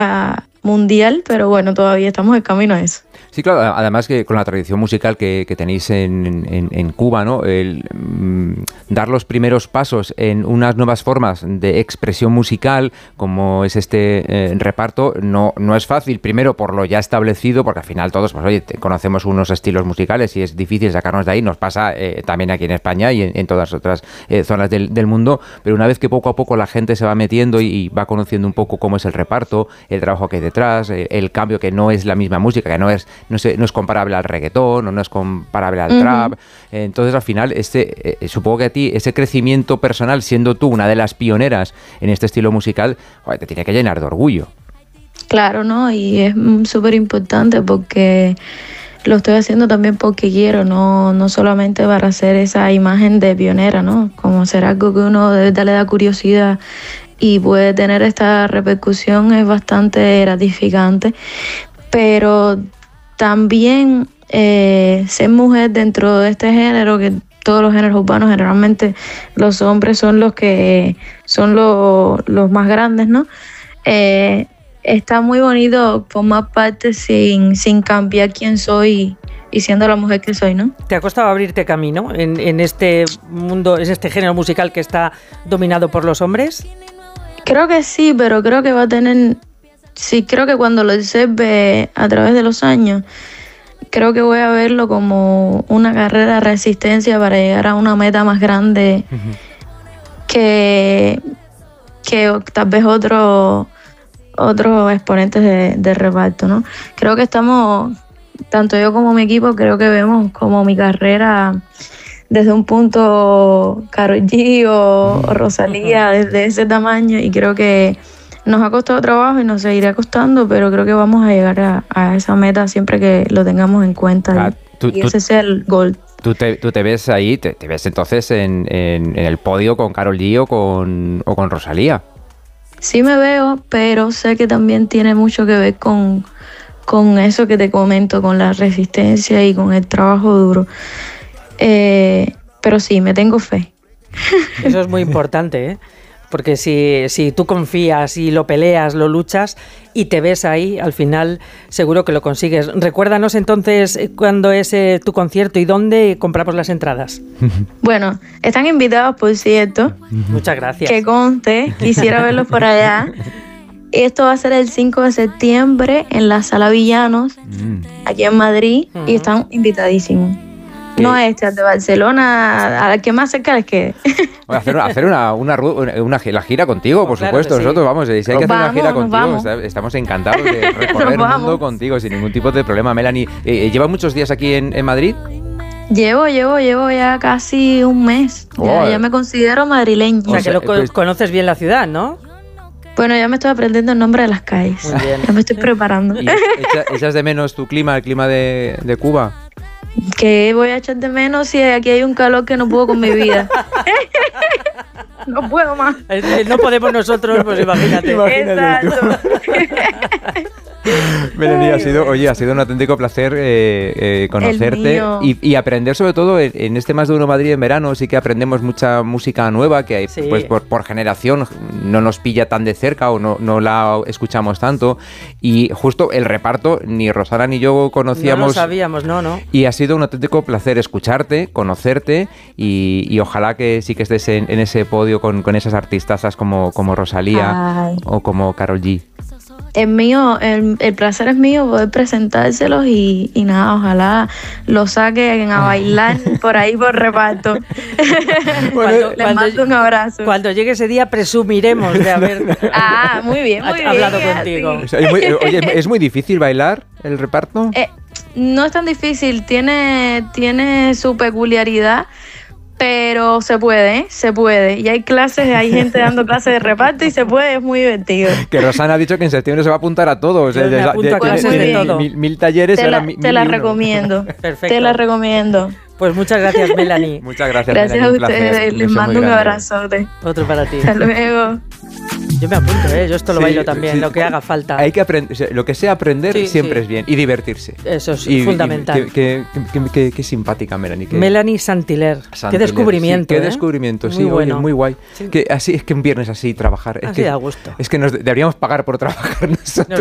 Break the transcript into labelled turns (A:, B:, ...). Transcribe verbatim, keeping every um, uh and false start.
A: mundial, pero bueno, todavía estamos en camino a eso.
B: Sí, claro, además que con la tradición musical que, que tenéis en, en, en Cuba, ¿no? El mm, dar los primeros pasos en unas nuevas formas de expresión musical, como es este eh, reparto, no, no es fácil, primero por lo ya establecido, porque al final todos, pues oye, conocemos unos estilos musicales y es difícil sacarnos de ahí, nos pasa eh, también aquí en España y en, en todas las otras eh, zonas del, del mundo, pero una vez que poco a poco la gente se va metiendo y, y va conociendo un poco cómo es el reparto, el trabajo que hay detrás, eh, el cambio, que no es la misma música, que no es No es, no es comparable al reggaetón o no es comparable al uh-huh. trap. Entonces, al final, este, eh, supongo que a ti, ese crecimiento personal, siendo tú una de las pioneras en este estilo musical, joder, te tiene que llenar de orgullo.
A: Claro, ¿no? Y es súper importante porque lo estoy haciendo también porque quiero, no, no solamente para hacer esa imagen de pionera, ¿no? Como ser algo que uno de verdad le da curiosidad y puede tener esta repercusión, es bastante gratificante. Pero también eh, ser mujer dentro de este género, que todos los géneros urbanos generalmente los hombres son los que son lo, los más grandes, ¿no? Eh, está muy bonito formar parte sin, sin cambiar quién soy y siendo la mujer que soy, ¿no?
C: ¿Te ha costado abrirte camino en, en este mundo, en este género musical que está dominado por los hombres?
A: Creo que sí, pero creo que va a tener... Sí, creo que cuando lo observe a través de los años, creo que voy a verlo como una carrera de resistencia para llegar a una meta más grande uh-huh. que, que tal vez otros otros exponentes de, de reparto, ¿no? Creo que estamos, tanto yo como mi equipo, creo que vemos como mi carrera desde un punto Karol G o, o Rosalía, desde ese tamaño, y creo que nos ha costado trabajo y nos seguirá costando, pero creo que vamos a llegar a, a esa meta siempre que lo tengamos en cuenta. Ah, y, tú, y ese tú, sea el gol.
B: ¿Tú te, tú te ves ahí, te, te ves entonces en, en, en el podio con Karol G o con, o con Rosalía?
A: Sí me veo, pero sé que también tiene mucho que ver con, con eso que te comento, con la resistencia y con el trabajo duro. Eh, pero sí, me tengo fe.
C: Eso es muy importante, ¿eh? Porque si, si tú confías y lo peleas, lo luchas y te ves ahí, al final seguro que lo consigues. Recuérdanos entonces cuándo es eh, tu concierto y dónde compramos las entradas.
A: Bueno, están invitados, por cierto.
C: Muchas gracias.
A: Que conste, quisiera verlos por allá. Esto va a ser el cinco de septiembre en la Sala Villanos, aquí en Madrid, uh-huh. y están invitadísimos. No a este, al de Barcelona, al que más cerca les quede.
B: Hacer, hacer una, una, una, una la gira contigo, por claro supuesto. Sí. Nosotros vamos, si hay que hacer vamos, una gira contigo, estamos encantados de recorrer el mundo contigo sin ningún tipo de problema. Melanie, eh, ¿llevas muchos días aquí en, en Madrid?
A: Llevo, llevo, llevo ya casi un mes. Oh, ya, ya me considero madrileña.
C: O sea, que lo pues, conoces bien la ciudad, ¿no?
A: Bueno, ya me estoy aprendiendo el nombre de las calles.
B: Muy bien.
A: Ya me estoy preparando.
B: ¿Y echa, echas de menos tu clima, el clima de, de Cuba?
A: Que voy a echar de menos si aquí hay un calor que no puedo con mi vida. No puedo más.
C: No podemos nosotros, pues imagínate.
B: Imagínate.
A: Exacto.
B: Melanie, ha sido, oye, ha sido un auténtico placer eh, eh, conocerte y, y aprender, sobre todo en, en este Más de Uno Madrid en verano. Sí que aprendemos mucha música nueva que sí. pues por, por generación no nos pilla tan de cerca o no, no la escuchamos tanto, y justo el reparto ni Rosana ni yo conocíamos.
C: No lo sabíamos, no, no.
B: Y ha sido un auténtico placer escucharte, conocerte y, y ojalá que sí que estés en, en ese podio con, con esas artistazas como, como Rosalía Ay. o como Karol G.
A: El mío, el, el placer es mío poder presentárselos y, y nada, ojalá lo saquen a bailar por ahí por reparto.
C: Cuando,
A: Les mando un abrazo.
C: Cuando llegue ese día presumiremos de haber
A: ah, muy bien, muy
C: hablado
A: bien,
C: contigo.
B: O sea, es muy, oye, ¿es muy difícil bailar el reparto?
A: Eh, no es tan difícil, tiene, tiene su peculiaridad. Pero se puede, ¿eh? Se puede. Y hay clases, hay gente dando clases de reparto y se puede, es muy divertido.
B: Que Rosana ha dicho que en septiembre se va a apuntar a todos.
C: Yo me apunto a clases de todo.
B: Mil, mil talleres.
A: Te la,
B: mil,
A: te la
B: mil
A: recomiendo.
C: Perfecto.
A: Te la recomiendo.
C: Pues muchas gracias, Melanie.
B: Muchas gracias,
A: Gracias
B: Melanie,
A: a ustedes. Les mando un abrazote.
C: Otro para ti.
A: Hasta luego.
C: Yo me apunto, ¿eh? Yo esto lo
B: Sí,
C: bailo también,
B: sí.
C: lo que haga falta.
B: Hay que aprender, o sea, lo que sea aprender
C: Sí,
B: siempre
C: sí.
B: es bien. Y divertirse.
C: Eso es
B: Y- y
C: fundamental.
B: qué, qué- qué- qué- qué simpática, Melanie. Qué,
C: Melanie Saint-Hilaire. Qué
B: Saint-Hilaire,
C: descubrimiento,
B: sí, qué
C: ¿eh?
B: descubrimiento,
C: Muy
B: sí, oye,
C: bueno.
B: muy guay.
C: Sí.
B: Que así es que un viernes así trabajar. Es
C: Así
B: que,
C: da gusto.
B: Es que nos deberíamos pagar por trabajar nosotros.